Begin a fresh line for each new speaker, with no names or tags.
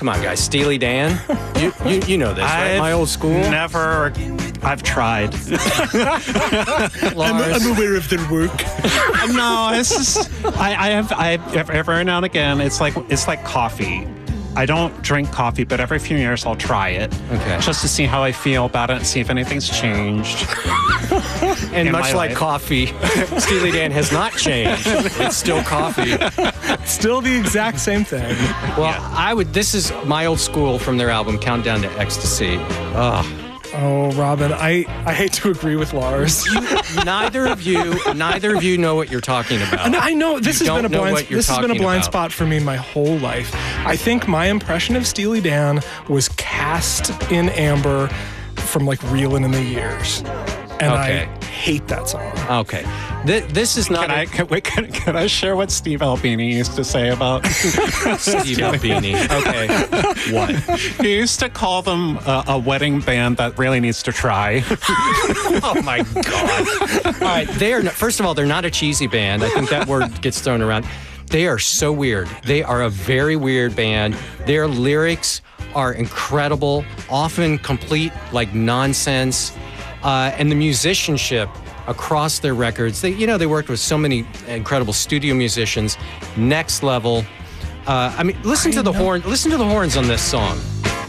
Come on, guys. Steely Dan. You know this, right? My old school.
I've tried.
I'm aware of their work.
No, it's just I every now and again. It's like coffee. I don't drink coffee, but every few years I'll try it.
Okay.
Just to see how I feel about it and see if anything's changed.
And much like coffee, Steely Dan has not changed. It's still coffee.
Still the exact same thing.
Well, this is my old school from their album Countdown to Ecstasy.
Oh, Robin, I hate to agree with Lars.
Neither of you know what you're talking about.
I know this has been a blind
about.
spot for me my whole life. I think my impression of Steely Dan was cast in amber from like Reelin' in the Years. And I hate that song.
Okay. This is not...
Can I share what Steve Albini used to say about
Steve Albini? Okay. What?
He used to call them a wedding band that really needs to try.
Oh, my God. All right. First of all, they're not a cheesy band. I think that word gets thrown around. They are so weird. They are a very weird band. Their lyrics are incredible, often complete, like, nonsense. And the musicianship across their records, they worked with so many incredible studio musicians, next level. Listen to the horns on this song.